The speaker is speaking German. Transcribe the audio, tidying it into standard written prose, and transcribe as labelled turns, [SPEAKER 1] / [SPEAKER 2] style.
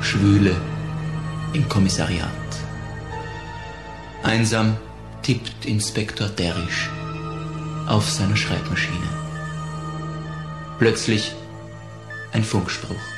[SPEAKER 1] Schwüle im Kommissariat. Einsam tippt Inspektor Derrisch auf seiner Schreibmaschine. Plötzlich ein Funkspruch.